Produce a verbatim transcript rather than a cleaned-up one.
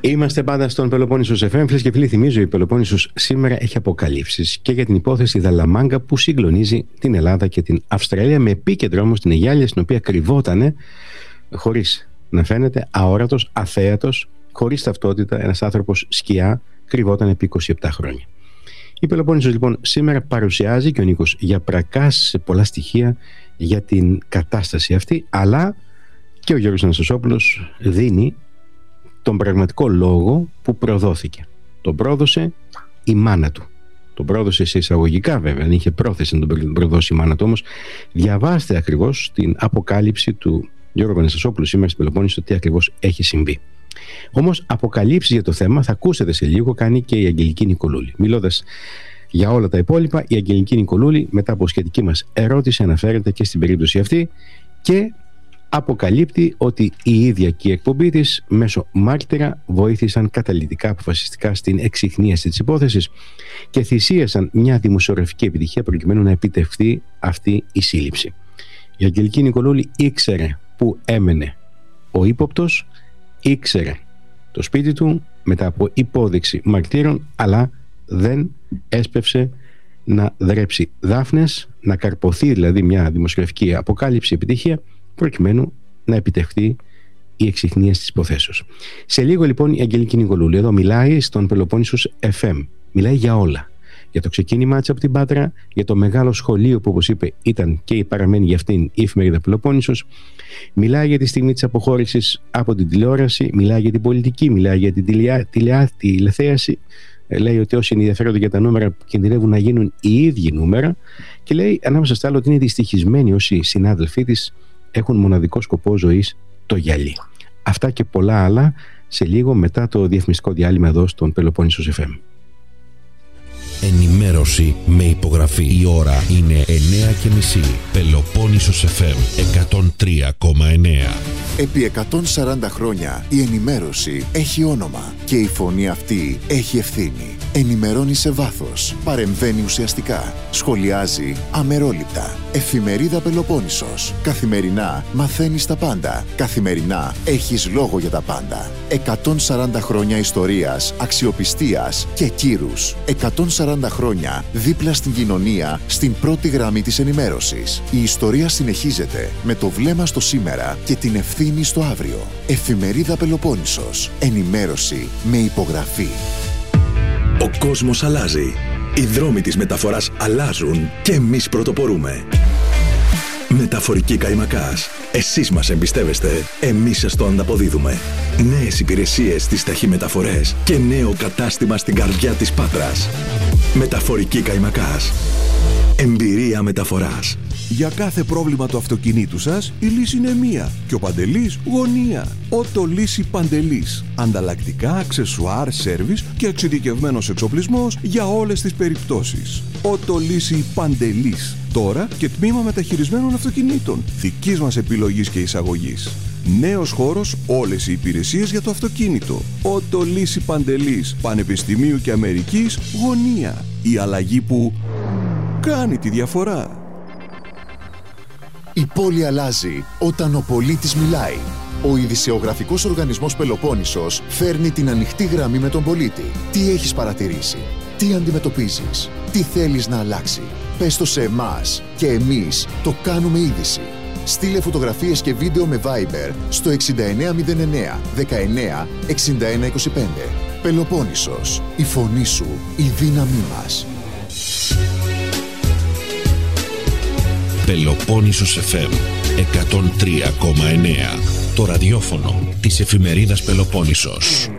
Είμαστε πάντα στον Πελοπόννησος εφ εμ. Φίλες και φίλοι, θυμίζω, η Πελοπόννησος σήμερα έχει αποκαλύψεις και για την υπόθεση Δαλαμάγκα που συγκλονίζει την Ελλάδα και την Αυστραλία, με επίκεντρο όμως την Αιγιάλια, στην οποία κρυβότανε, χωρίς να φαίνεται, αόρατος, αθέατος, χωρίς ταυτότητα, ένας άνθρωπος σκιά, κρυβόταν επί είκοσι επτά χρόνια. Η Πελοπόννησος λοιπόν σήμερα παρουσιάζει, και ο Νίκος για πρακάσει πολλά στοιχεία για την κατάσταση αυτή, αλλά και ο Γιώργος Αναστασόπουλος δίνει τον πραγματικό λόγο που προδόθηκε. Τον πρόδωσε η μάνα του. Τον πρόδωσε σε εισαγωγικά, βέβαια, αν είχε πρόθεση να τον προδώσει η μάνα του. Όμως διαβάστε ακριβώς την αποκάλυψη του Γιώργου Αναστασόπουλου σήμερα στην Πελοπόννησο, τι ακριβώς έχει συμβεί. Όμως αποκαλύψεις για το θέμα θα ακούσετε σε λίγο κάνει και η Αγγελική Νικολούλη. Μιλώντας για όλα τα υπόλοιπα, η Αγγελική Νικολούλη, μετά από σχετική μας ερώτηση, αναφέρεται και στην περίπτωση αυτή και αποκαλύπτει ότι η ίδια και η εκπομπή της μέσω μάρτυρα βοήθησαν καταλυτικά, αποφασιστικά στην εξιχνίαση της υπόθεσης και θυσίασαν μια δημοσιογραφική επιτυχία προκειμένου να επιτευχθεί αυτή η σύλληψη. Η Αγγελική Νικολούλη ήξερε που έμενε ο ύποπτος, ήξερε το σπίτι του μετά από υπόδειξη μαρτύρων, αλλά δεν έσπευσε να δρέψει δάφνες, να καρποθεί δηλαδή μια δημοσιογραφική αποκάλυψη επιτυχία προκειμένου να επιτευχθεί η εξιχνίαση της υποθέσεως. Σε λίγο λοιπόν η Αγγελική Νικολούλη εδώ μιλάει στον Πελοπόννησος εφ εμ. Μιλάει για όλα. Για το ξεκίνημά της από την Πάτρα, για το μεγάλο σχολείο που, όπως είπε, ήταν και παραμένει για αυτήν η εφημερίδα Πελοπόννησος. Μιλάει για τη στιγμή της αποχώρησης από την τηλεόραση, μιλάει για την πολιτική, μιλάει για την τηλεθέαση. Λέει ότι όσοι ενδιαφέρονται για τα νούμερα κινδυνεύουν να γίνουν οι ίδιοι νούμερα, και λέει ανάμεσα στα άλλα ότι είναι δυστυχισμένοι όσοι συνάδελφοί της έχουν μοναδικό σκοπό ζωής το γυαλί. Αυτά και πολλά άλλα σε λίγο μετά το διαφημιστικό διάλειμμα εδώ στον Πελοπόννησος εφ εμ. Ενημέρωση με υπογραφή. Η ώρα είναι εννιά και μισή. Πελοπόννησος εφ εμ εκατόν τρία κόμμα εννιά. Επί εκατόν σαράντα χρόνια η ενημέρωση έχει όνομα και η φωνή αυτή έχει ευθύνη. Ενημερώνει σε βάθος, παρεμβαίνει ουσιαστικά, σχολιάζει αμερόληπτα. Εφημερίδα Πελοπόννησος. Καθημερινά μαθαίνεις τα πάντα. Καθημερινά έχεις λόγο για τα πάντα. εκατόν σαράντα χρόνια ιστορίας, αξιοπιστίας και κύρους. εκατόν σαράντα χρόνια δίπλα στην κοινωνία, στην πρώτη γραμμή της ενημέρωσης. Η ιστορία συνεχίζεται με το βλέμμα στο σήμερα και την ευθύνη στο αύριο. Εφημερίδα Πελοπόννησος. Ενημέρωση με υπογραφή. Ο κόσμος αλλάζει. Οι δρόμοι της μεταφοράς αλλάζουν και εμείς πρωτοπορούμε. Μεταφορική Καϊμακάς. Εσείς μας εμπιστεύεστε, εμείς σας το ανταποδίδουμε. Νέες υπηρεσίες στις ταχυμεταφορές και νέο κατάστημα στην καρδιά της Πάτρας. Μεταφορική Καϊμακάς. Εμπειρία μεταφοράς. Για κάθε πρόβλημα του αυτοκινήτου σας, η λύση είναι μία και ο Παντελής γωνία. Ότο Λύση Παντελής. Ανταλλακτικά, αξεσουάρ, σέρβις και εξειδικευμένος εξοπλισμός για όλες τις περιπτώσεις. Ότο Λύση Παντελής. Τώρα και τμήμα μεταχειρισμένων αυτοκινήτων. Δικής μας επιλογής και εισαγωγής. Νέος χώρος, όλες οι υπηρεσίες για το αυτοκίνητο. Ότο Λύση Παντελής. Πανεπιστημίου και Αμερικής γωνία. Η αλλαγή που κάνει τη διαφορά. Η πόλη αλλάζει όταν ο πολίτης μιλάει. Ο ειδησεογραφικός οργανισμός Πελοπόννησος φέρνει την ανοιχτή γραμμή με τον πολίτη. Τι έχεις παρατηρήσει, τι αντιμετωπίζεις, τι θέλεις να αλλάξει. Πες το σε εμάς και εμείς το κάνουμε είδηση. Στείλε φωτογραφίες και βίντεο με Viber στο εξήντα εννέα μηδέν εννέα δεκαεννέα εξήντα ένα είκοσι πέντε. Πελοπόννησος. Η φωνή σου, η δύναμή μας. Πελοπόννησος εφ εμ εκατόν τρία κόμμα εννιά. Το ραδιόφωνο της εφημερίδας Πελοπόννησος.